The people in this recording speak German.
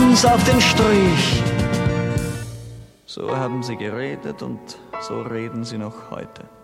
uns auf den Strich. So haben sie geredet und so reden sie noch heute.